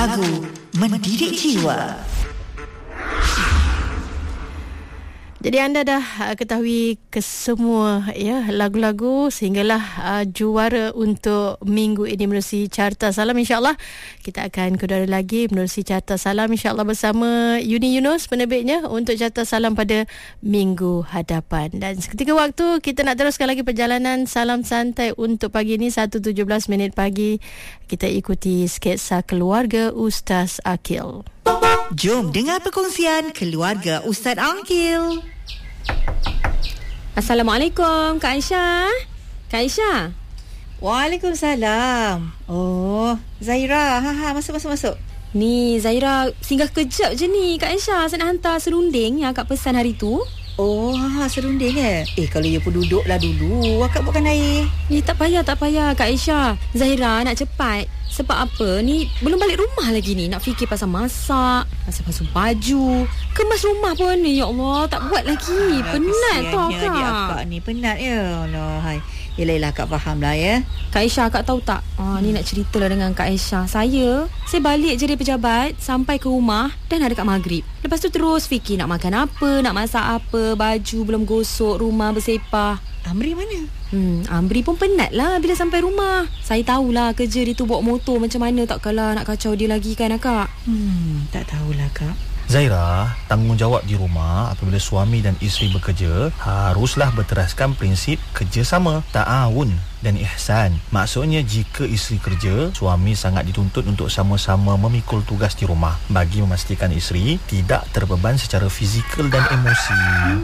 lagu mendidik jiwa. Jadi anda dah ketahui kesemua lagu-lagu sehinggalah juara untuk minggu ini menerusi Carta Salam. InsyaAllah kita akan kudara lagi menerusi Carta Salam insyaAllah bersama Yuni Yunus penerbitnya untuk Carta Salam pada minggu hadapan. Dan seketika waktu kita nak teruskan lagi perjalanan Salam Santai untuk pagi ini 1.17 pagi. Kita ikuti sketsa keluarga Ustaz Akil. Jom dengar perkongsian keluarga Ustaz Akil. Assalamualaikum Kak Aisyah. Kak Aisyah. Waalaikumsalam. Oh, Zaira. Masuk. Ni Zaira singgah kejap je ni Kak Aisyah. Saya nak hantar serunding yang akak pesan hari tu. Oh, serunding kalau dia pun duduklah dulu. Akak buatkan air. Ni tak payah Kak Aisyah. Zahira nak cepat. Sebab apa ni belum balik rumah lagi ni. Nak fikir pasal masak, pasal basuh baju, kemas rumah pun ni. Ya Allah, tak buat lagi. Penat tau Kak. Akak ni penat ya. Allah, hai. Yelah Kak faham lah ya. Kak Aisyah, Kak tahu tak? Ni nak ceritalah dengan Kak Aisyah. Saya balik je dari pejabat, sampai ke rumah dan ada kat maghrib. Lepas tu terus fikir nak makan apa, nak masak apa, baju belum gosok, rumah bersepah. Amri mana? Amri pun penat lah bila sampai rumah. Saya tahulah kerja dia tu bawa motor macam mana, takkanlah nak kacau dia lagi kan Kak? Tak tahulah Kak. Zaira, tanggungjawab di rumah apabila suami dan isteri bekerja haruslah berteraskan prinsip kerjasama, ta'awun dan ihsan. Maksudnya jika isteri kerja, suami sangat dituntut untuk sama-sama memikul tugas di rumah bagi memastikan isteri tidak terbeban secara fizikal dan emosi.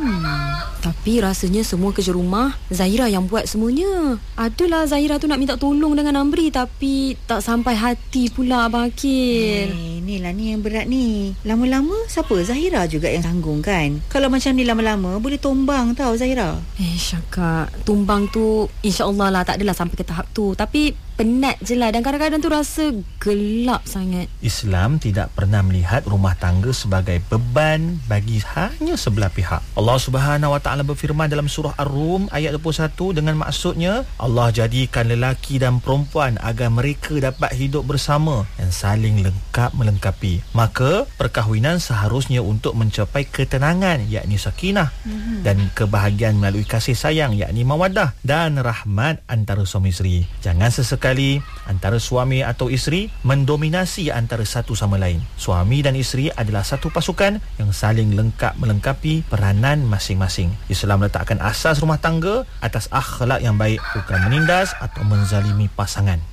Tapi rasanya semua kerja rumah Zaira yang buat semuanya. Adalah Zaira tu nak minta tolong dengan Amri, tapi tak sampai hati pula Abang Akil. Inilah ni yang berat ni. Lama-lama siapa? Zahira juga yang tanggung kan? Kalau macam ni lama-lama boleh tumbang tau Zahira. Syakak, tumbang tu insya-Allah lah tak adalah sampai ke tahap tu. Tapi penat je lah dan kadang-kadang tu rasa gelap sangat. Islam tidak pernah melihat rumah tangga sebagai beban bagi hanya sebelah pihak. Allah Subhanahu Wa Taala berfirman dalam surah Ar-Rum ayat 21 dengan maksudnya Allah jadikan lelaki dan perempuan agar mereka dapat hidup bersama dan saling lengkap melengkapi. Maka perkahwinan seharusnya untuk mencapai ketenangan yakni sakinah dan kebahagiaan melalui kasih sayang yakni mawaddah dan rahmat antara suami isteri. Jangan sesekali antara suami atau isteri mendominasi antara satu sama lain. Suami dan isteri adalah satu pasukan yang saling lengkap melengkapi peranan masing-masing. Islam letakkan asas rumah tangga atas akhlak yang baik, bukan menindas atau menzalimi pasangan.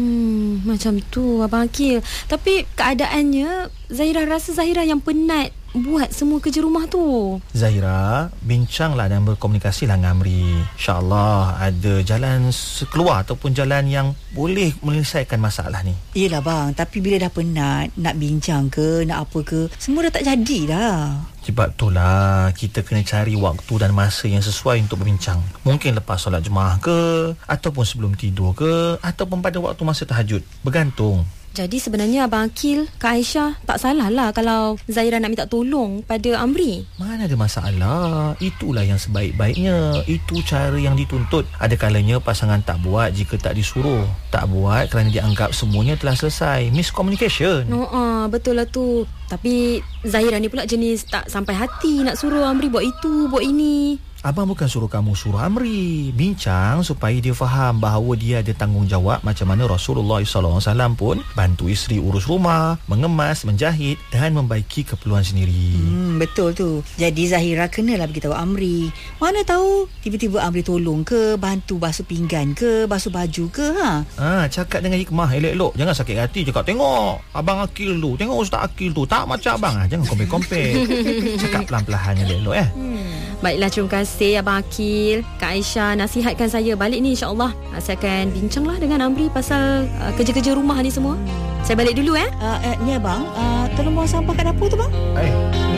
Macam tu Abang Akil. Tapi keadaannya Zahira rasa Zahira yang penat buat semua kerja rumah tu. Zahira, bincanglah dan berkomunikasilah dengan Amri. InsyaAllah ada jalan keluar ataupun jalan yang boleh menyelesaikan masalah ni. Yelah bang, tapi bila dah penat, nak bincang ke, nak apa ke, semua dah tak jadi dah. Sebab itulah kita kena cari waktu dan masa yang sesuai untuk berbincang. Mungkin lepas solat Jumaat ke, ataupun sebelum tidur ke, ataupun pada waktu masa tahajud. Bergantung. Jadi sebenarnya Abang Akil, Kak Aisyah tak salah lah kalau Zahira nak minta tolong pada Amri. Mana ada masalah. Itulah yang sebaik-baiknya. Itu cara yang dituntut. Ada kalanya pasangan tak buat jika tak disuruh. Tak buat kerana dianggap semuanya telah selesai. Miscommunication. Betul lah tu. Tapi Zahira ni pula jenis tak sampai hati nak suruh Amri buat itu, buat ini. Abang bukan suruh kamu suruh Amri. Bincang supaya dia faham bahawa dia ada tanggungjawab macam mana Rasulullah SAW pun bantu isteri urus rumah, mengemas, menjahit dan membaiki keperluan sendiri. Betul tu. Jadi Zahira kenalah beritahu Amri. Mana tahu tiba-tiba Amri tolong ke, bantu basuh pinggan ke, basuh baju ke. Cakap dengan hikmah elok-elok. Jangan sakit hati. Cakap tengok Abang Akil tu, tengok Ustaz Akil tu, tak macam abang. Jangan compare-compare. Cakap pelan-pelan elok-elok Baiklah, terima kasih Abang Akil. Kak Aisyah nasihatkan saya balik ni insyaAllah. Saya akan bincanglah dengan Amri pasal kerja-kerja rumah ni semua. Saya balik dulu Ya bang, tolong buang sampah kat dapur tu bang.